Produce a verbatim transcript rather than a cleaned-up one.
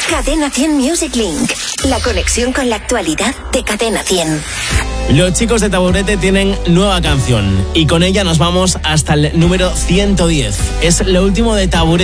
Cadena cien Music Link. La conexión con la actualidad de Cadena cien. Los chicos de Taburete tienen nueva canción y con ella nos vamos hasta el número ciento diez. Es lo último de Taburete.